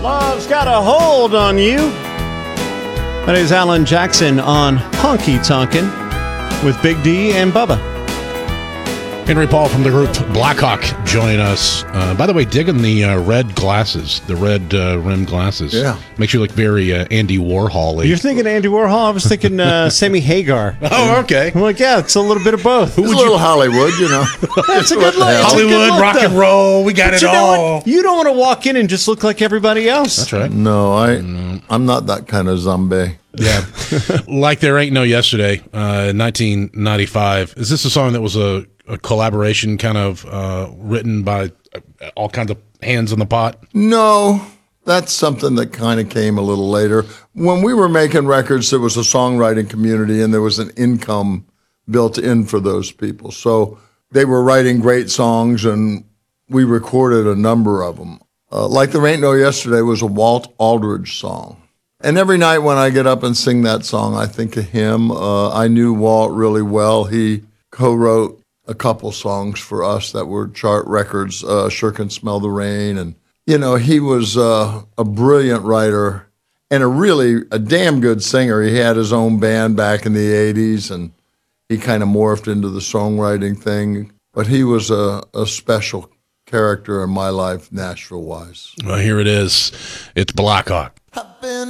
Love's got a hold on you. That is Alan Jackson on Honky Tonkin' with Big D and Bubba. Henry Paul from the group Blackhawk join us. By the way, digging the red glasses, the red rimmed glasses. Yeah. Makes you look very Andy Warhol-y. You're thinking Andy Warhol? I was thinking Sammy Hagar. Oh, okay. I'm like, yeah, it's a little bit of both. It's a little Hollywood, you know. That's a good look. Hollywood, rock and roll, we got But it you know all. what? You don't want to walk in and just look like everybody else. That's right. No, I'm not that kind of zombie. Yeah. Like There Ain't No Yesterday, 1995. Is this a song that was a collaboration kind of written by all kinds of hands in the pot? No, that's something that kind of came a little later. When we were making records, there was a songwriting community and there was an income built in for those people. So they were writing great songs and we recorded a number of them. Like There Ain't No Yesterday was a Walt Aldridge song. And every night when I get up and sing that song, I think of him. I knew Walt really well. He co-wrote a couple songs for us that were chart records, Sure Can Smell the Rain. And, you know, he was a brilliant writer and a damn good singer. He had his own band back in the 80s, and he kind of morphed into the songwriting thing. But he was a special character in my life, Nashville-wise. Well, here it is. It's Blackhawk. I've been